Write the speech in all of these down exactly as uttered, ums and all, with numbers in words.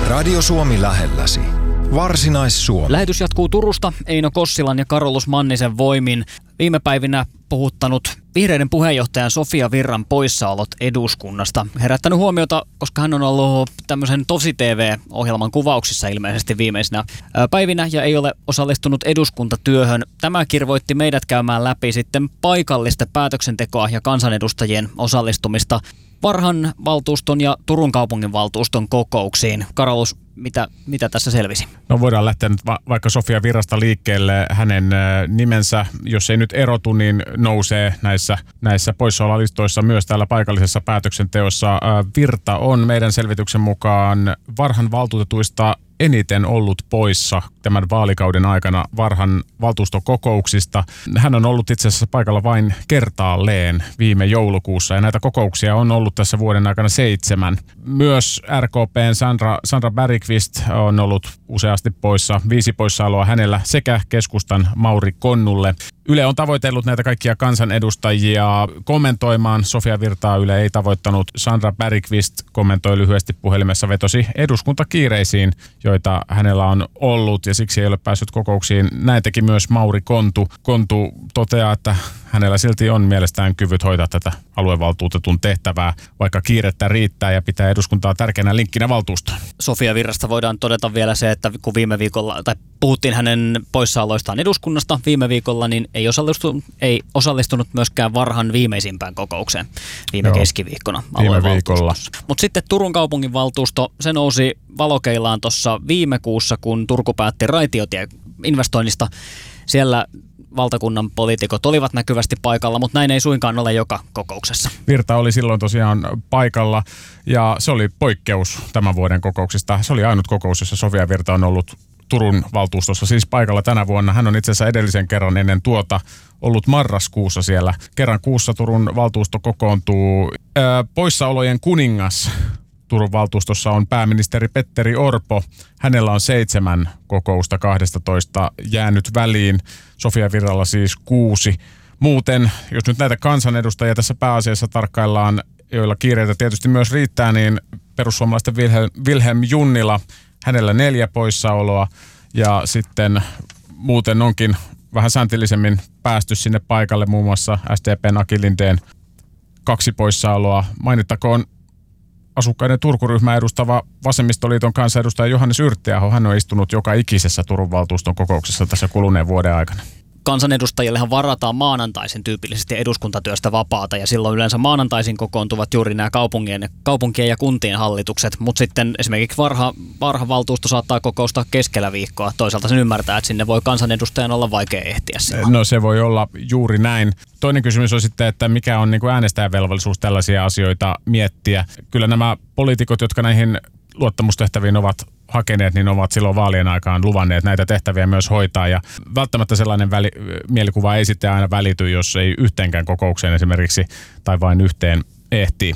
Radio Suomi lähelläsi. Varsinais-Suomi. Lähetys jatkuu Turusta Eino Kossilan ja Carolus Mannisen voimin. Viime päivinä puhuttanut vihreiden puheenjohtajan Sofia Virran poissaolot eduskunnasta. Herättänyt huomiota, koska hän on ollut tämmöisen Tosi T V-ohjelman kuvauksissa ilmeisesti viimeisinä päivinä ja ei ole osallistunut eduskuntatyöhön. Tämä kirvoitti meidät käymään läpi sitten paikallista päätöksentekoa ja kansanedustajien osallistumista Varhan valtuuston ja Turun kaupunginvaltuuston kokouksiin. Carolus, mitä, mitä tässä selvisi? No voidaan lähteä nyt va- vaikka Sofia Virrasta liikkeelle. Hänen äh, nimensä, jos ei nyt erotu, niin nousee näissä, näissä poissaololistoissa myös täällä paikallisessa päätöksenteossa. Äh, Virta on meidän selvityksen mukaan Varhan valtuutetuista eniten ollut poissa tämän vaalikauden aikana Varhan valtuustokokouksista. Hän on ollut itse asiassa paikalla vain kertaalleen viime joulukuussa ja näitä kokouksia on ollut tässä vuoden aikana seitsemän. Myös R K P:n Sandra, Sandra Bergqvist on ollut useasti poissa, viisi poissaoloa hänellä sekä keskustan Mauri Konnulle. Yle on tavoitellut näitä kaikkia kansanedustajia kommentoimaan. Sofia Virtaa Yle ei tavoittanut. Sandra Bergqvist kommentoi lyhyesti puhelimessa, vetosi eduskuntakiireisiin, joita hänellä on ollut ja siksi ei ole päässyt kokouksiin. Näin teki myös Mauri Kontu. Kontu toteaa, että hänellä silti on mielestään kyvyt hoitaa tätä aluevaltuutetun tehtävää, vaikka kiirettä riittää ja pitää eduskuntaa tärkeänä linkkinä valtuustoon. Sofia Virrasta voidaan todeta vielä se, että kun viime viikolla, tai puhuttiin hänen poissaoloistaan eduskunnasta viime viikolla, niin ei osallistunut, ei osallistunut myöskään Varhan viimeisimpään kokoukseen viime Joo, keskiviikkona aluevaltuustossa. Mutta sitten Turun kaupunginvaltuusto, se nousi valokeilaan tuossa viime kuussa, kun Turku päätti raitiotie-investoinnista. Siellä valtakunnan poliitikot olivat näkyvästi paikalla, mutta näin ei suinkaan ole joka kokouksessa. Virta oli silloin tosiaan paikalla ja se oli poikkeus tämän vuoden kokouksista. Se oli ainut kokous, jossa Sofia Virta on ollut Turun valtuustossa siis paikalla tänä vuonna. Hän on itse asiassa edellisen kerran ennen tuota ollut marraskuussa siellä. Kerran kuussa Turun valtuusto kokoontuu. Ää, poissaolojen kuningas Turun valtuustossa on pääministeri Petteri Orpo. Hänellä on seitsemän kokousta kahdestatoista jäänyt väliin. Sofia Virralla siis kuusi. Muuten, jos nyt näitä kansanedustajia tässä pääasiassa tarkkaillaan, joilla kiireitä tietysti myös riittää, niin perussuomalaisten Wilhelm, Wilhelm Junnila, hänellä neljä poissaoloa. Ja sitten muuten onkin vähän sääntillisemmin päästy sinne paikalle, muun muassa S D P:n Aki Lindén kaksi poissaoloa. Mainittakoon asukkaiden Turku-ryhmää edustava Vasemmistoliiton kansanedustaja Johannes Yrttiaho. Hän on istunut joka ikisessä Turun valtuuston kokouksessa tässä kuluneen vuoden aikana. Kansanedustajillehan varataan maanantaisin tyypillisesti eduskuntatyöstä vapaata ja silloin yleensä maanantaisin kokoontuvat juuri nämä kaupunkien, kaupunkien ja kuntien hallitukset, mutta sitten esimerkiksi Varha, Varhan valtuusto saattaa kokoustaa keskellä viikkoa. Toisaalta sen ymmärtää, että sinne voi kansanedustajan olla vaikea ehtiä silloin. No se voi olla juuri näin. Toinen kysymys on sitten, että mikä on niin kuin äänestäjän velvollisuus tällaisia asioita miettiä. Kyllä nämä poliitikot, jotka näihin luottamustehtäviin ovat hakeneet, niin ovat silloin vaalien aikaan luvanneet näitä tehtäviä myös hoitaa. Ja välttämättä sellainen väli, mielikuva ei sitten aina välity, jos ei yhteenkään kokoukseen esimerkiksi tai vain yhteen ehtii.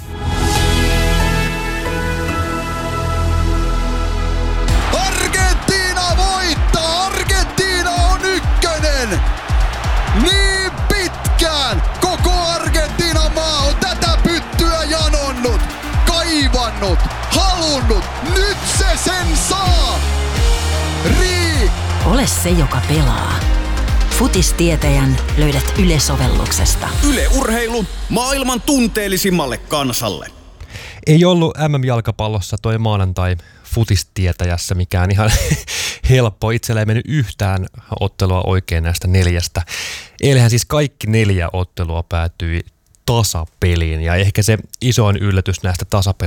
Argentiina voittaa! Argentiina on ykkönen! Niin pitkään koko Argentiinan maa on tätä pyttyä janonnut, kaivannut, halunnut. Nyt se sen saa! Rii! Ole se, joka pelaa. Futistietäjän löydät Yle-sovelluksesta. Yle Urheilu maailman tunteellisimmalle kansalle. Ei ollut M M-jalkapallossa toi maanantai Futistietäjässä mikään ihan helppo. Itsellä ei mennyt yhtään ottelua oikein näistä neljästä. Eilähän siis kaikki neljä ottelua päätyi tasapeliin ja ehkä se isoin yllätys näistä tasapelistä